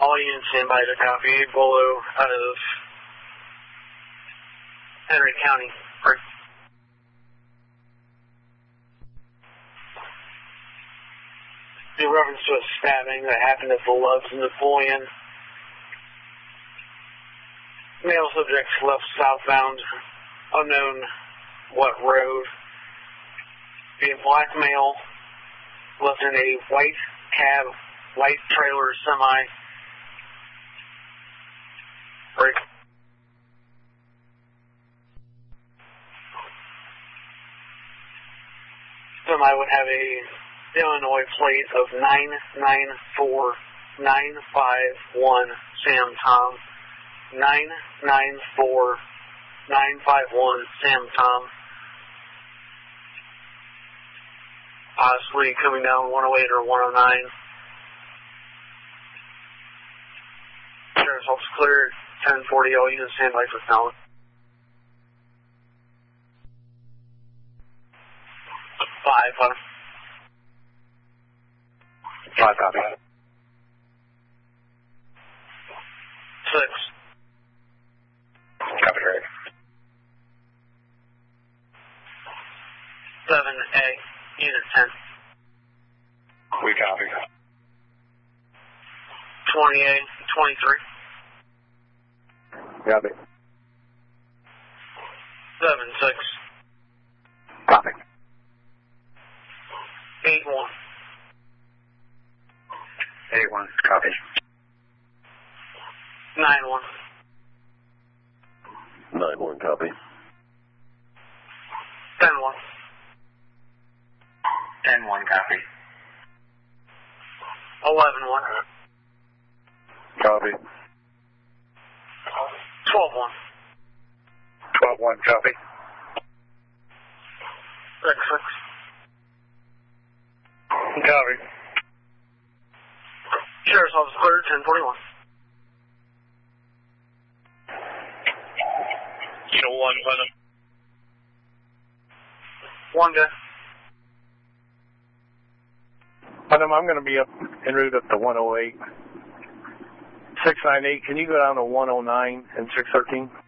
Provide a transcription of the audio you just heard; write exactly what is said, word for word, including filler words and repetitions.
All units stand by to copy. Bolo out of Henry County. Right. In reference to a stabbing that happened at the Loves in Napoleon. Male subject left southbound, unknown what road. A black male left in a white cab, white trailer semi. Break. Semi would have a Illinois plate of nine nine four nine five one Sam Tom. nine nine four nine five one Sam Tom. Possibly coming down one oh eight or one oh nine. Sheriff's Office cleared. ten forty, all units stand by for Fallon. Five, Hunter. Five, copy. Six. Copy, Greg. Seven, A, unit ten. We copy. Twenty, A, twenty-three. Copy. Seven, six. Copy. Eight, one. Eight, one, copy. Nine, one. Nine, one, copy. Ten, one. Ten, one, copy. Eleven, one. Copy. Twelve, one. Twelve, one, copy. Six, six. Copy. Sheriff's Office cleared, ten forty-one. Unit one, Putnam. One good. Putnam, I'm going to be up en route up to one oh eight. six nine eight, can you go down to one oh nine and six thirteen?